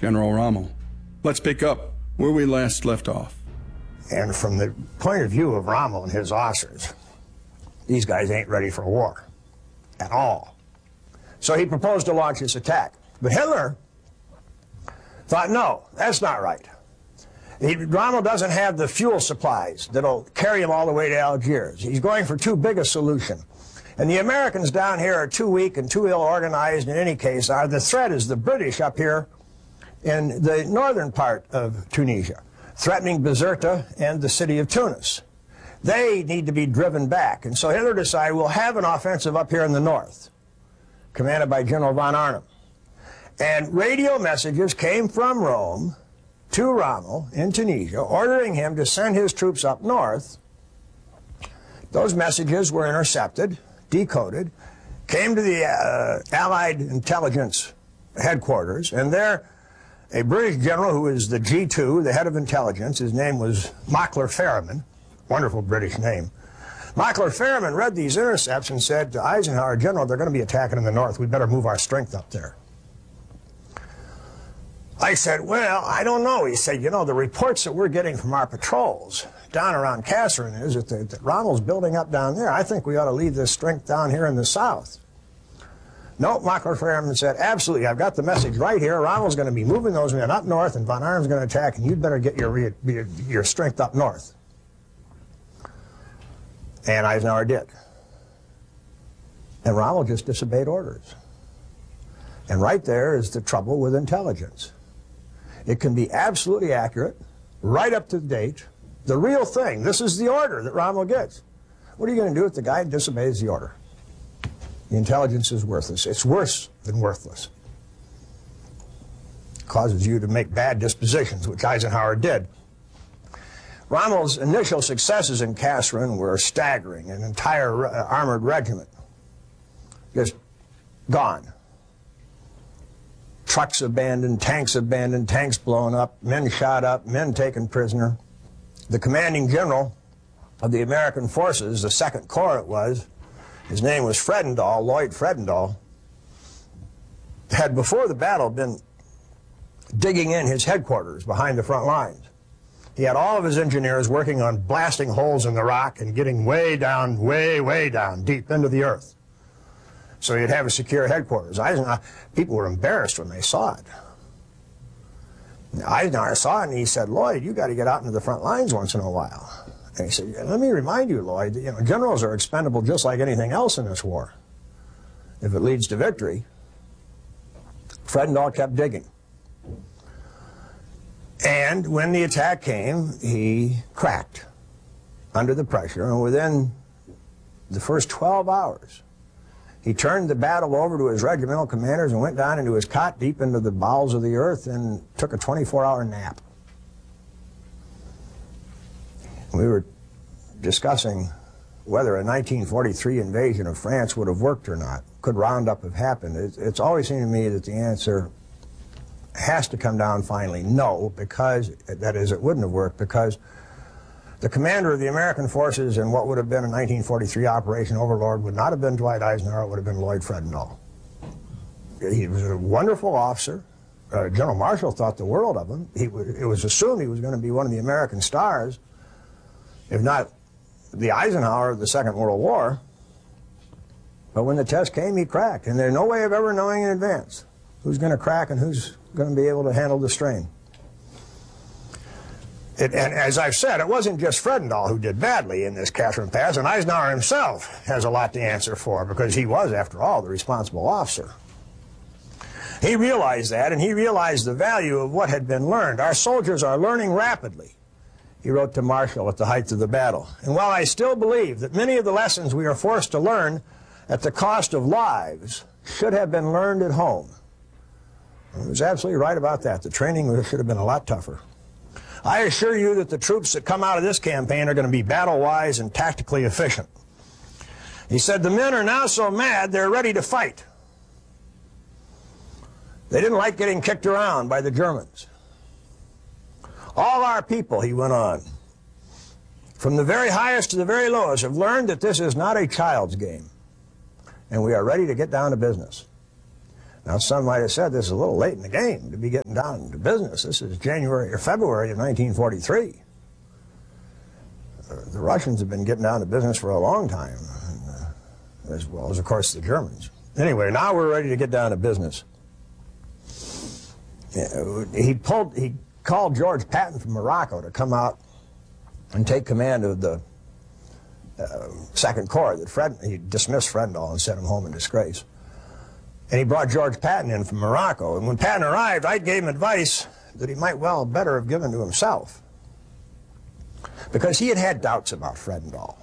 General Rommel, let's pick up where we last left off. And from the point of view of Rommel and his officers, these guys ain't ready for war at all. So he proposed to launch this attack. But Hitler thought, no, that's not right. Rommel doesn't have the fuel supplies that'll carry him all the way to Algiers. He's going for too big a solution. And the Americans down here are too weak and too ill-organized in any case. The threat is the British up here in the northern part of Tunisia, threatening Bizerta and the city of Tunis. They need to be driven back. And so Hitler decided we'll have an offensive up here in the north, commanded by General von Arnim. And radio messages came from Rome to Rommel in Tunisia, ordering him to send his troops up north. Those messages were intercepted, decoded, came to the Allied intelligence headquarters, and there a British general who was the G2, the head of intelligence, his name was Mockler Ferriman, wonderful British name. Mockler Ferriman read these intercepts and said to Eisenhower, General, they're going to be attacking in the north. We better move our strength up there. I said, well, I don't know. He said, you know, the reports that we're getting from our patrols down around Kasserine is that Rommel's building up down there. I think we ought to leave this strength down here in the south. No, Mockler Ferriman said, absolutely, I've got the message right here. Rommel's going to be moving those men up north, and von Arnim's going to attack, and you'd better get your strength up north. And Eisenhower did. And Rommel just disobeyed orders. And right there is the trouble with intelligence. It can be absolutely accurate, right up to date, the real thing. This is the order that Rommel gets. What are you going to do if the guy disobeys the order? The intelligence is worthless. It's worse than worthless. It causes you to make bad dispositions, which Eisenhower did. Rommel's initial successes in Kasserine were staggering. An entire armored regiment just gone. Trucks abandoned, tanks blown up, men shot up, men taken prisoner. The commanding general of the American forces, the Second Corps it was, his name was Fredendall, Lloyd Fredendall, had before the battle been digging in his headquarters behind the front lines. He had all of his engineers working on blasting holes in the rock and getting way down, way down, deep into the earth. So he'd have a secure headquarters. People were embarrassed when they saw it. Eisenhower saw it and he said, Lloyd, you got to get out into the front lines once in a while. And he said, let me remind you, Lloyd, that, generals are expendable just like anything else in this war. If it leads to victory. Fredendall kept digging. And when the attack came, he cracked under the pressure, and within the first 12 hours, he turned the battle over to his regimental commanders and went down into his cot deep into the bowels of the earth and took a 24-hour nap. We were discussing whether a 1943 invasion of France would have worked or not. Could Roundup have happened? It's always seemed to me that the answer has to come down finally no, because, that is, it wouldn't have worked, because the commander of the American forces in what would have been a 1943 Operation Overlord would not have been Dwight Eisenhower, it would have been Lloyd Fredendall. He was a wonderful officer. General Marshall thought the world of him. It was assumed he was going to be one of the American stars, if not the Eisenhower of the Second World War. But when the test came, he cracked. And there's no way of ever knowing in advance who's going to crack and who's going to be able to handle the strain. And as I've said, it wasn't just Fredendall who did badly in this Kasserine Pass, and Eisenhower himself has a lot to answer for, because he was, after all, the responsible officer. He realized that, and he realized the value of what had been learned. Our soldiers are learning rapidly, he wrote to Marshall at the height of the battle. And while I still believe that many of the lessons we are forced to learn at the cost of lives should have been learned at home. He was absolutely right about that. The training should have been a lot tougher. I assure you that the troops that come out of this campaign are going to be battle-wise and tactically efficient. He said, the men are now so mad they're ready to fight. They didn't like getting kicked around by the Germans. All our people, he went on, from the very highest to the very lowest, have learned that this is not a child's game, and we are ready to get down to business. Now, some might have said this is a little late in the game to be getting down to business. This is January or February of 1943. The Russians have been getting down to business for a long time, as well as, of course, the Germans. Anyway, now we're ready to get down to business. He called George Patton from Morocco to come out and take command of the Second Corps. He dismissed Fredendall and sent him home in disgrace. And he brought George Patton in from Morocco. And when Patton arrived, I gave him advice that he might well better have given to himself, because he had had doubts about Fredendall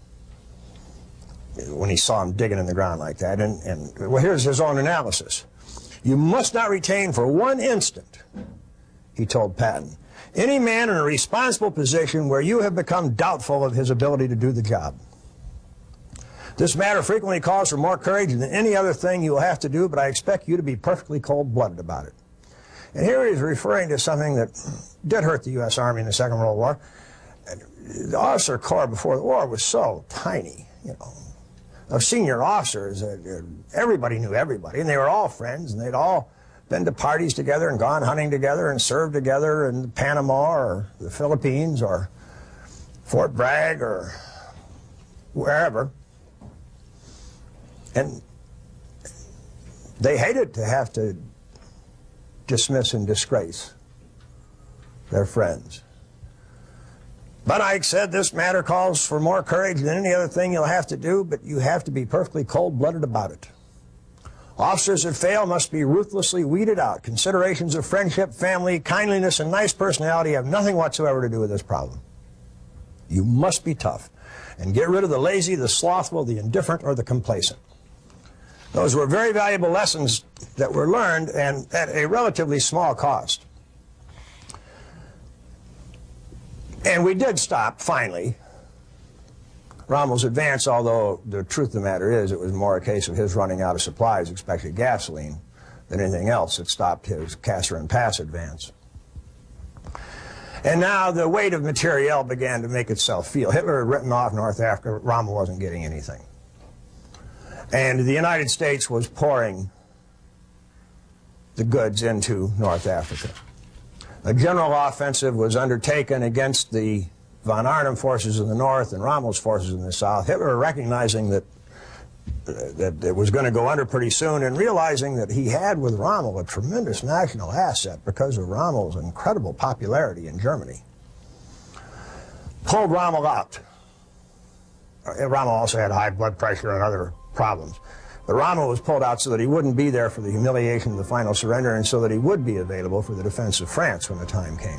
when he saw him digging in the ground like that. And well, here's his own analysis. You must not retain for one instant, he told Patton, any man in a responsible position where you have become doubtful of his ability to do the job. This matter frequently calls for more courage than any other thing you will have to do, but I expect you to be perfectly cold-blooded about it. And here he's referring to something that did hurt the U.S. Army in the Second World War. The officer corps before the war was so tiny, you know. Of senior officers, everybody knew everybody, and they were all friends, and they'd all been to parties together and gone hunting together and served together in Panama or the Philippines or Fort Bragg or wherever. And they hated to have to dismiss and disgrace their friends. But Ike said, this matter calls for more courage than any other thing you'll have to do, but you have to be perfectly cold-blooded about it. Officers that fail must be ruthlessly weeded out. Considerations of friendship, family, kindliness, and nice personality have nothing whatsoever to do with this problem. You must be tough and get rid of the lazy, the slothful, the indifferent, or the complacent. Those were very valuable lessons that were learned, and at a relatively small cost. And we did stop, finally, Rommel's advance, although the truth of the matter is it was more a case of his running out of supplies, especially gasoline, than anything else that stopped his Kasserine Pass advance. And now the weight of materiel began to make itself feel. Hitler had written off North Africa. Rommel wasn't getting anything. And the United States was pouring the goods into North Africa. A general offensive was undertaken against the von Arnim forces in the north and Rommel's forces in the south. Hitler, recognizing that it was going to go under pretty soon, and realizing that he had with Rommel a tremendous national asset because of Rommel's incredible popularity in Germany, pulled Rommel out. Rommel also had high blood pressure and other problems. But Rommel was pulled out so that he wouldn't be there for the humiliation of the final surrender, and so that he would be available for the defense of France when the time came.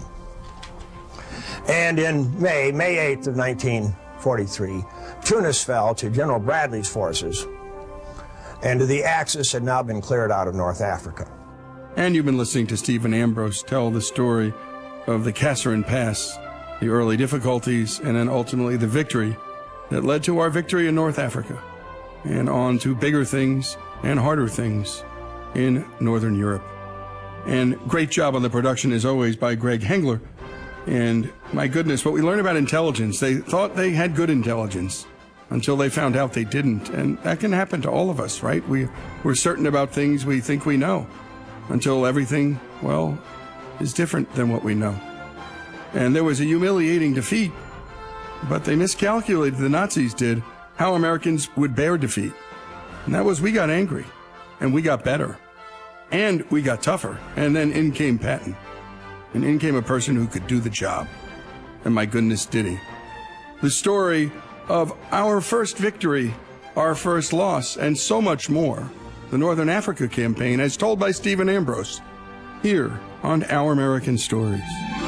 And in May 8th of 1943, Tunis fell to General Bradley's forces, and the Axis had now been cleared out of North Africa. And you've been listening to Stephen Ambrose tell the story of the Kasserine Pass, the early difficulties, and then ultimately the victory that led to our victory in North Africa, and on to bigger things and harder things in Northern Europe. And great job on the production, as always, by Greg Hengler. And my goodness, what we learned about intelligence, they thought they had good intelligence until they found out they didn't. And that can happen to all of us, right? We're certain about things we think we know until everything, well, is different than what we know. And there was a humiliating defeat, but they miscalculated, the Nazis did, how Americans would bear defeat. And that was, we got angry, and we got better, and we got tougher. And then in came Patton. And in came a person who could do the job. And my goodness, did he. The story of our first victory, our first loss, and so much more. The Northern Africa campaign, as told by Stephen Ambrose, here on Our American Stories.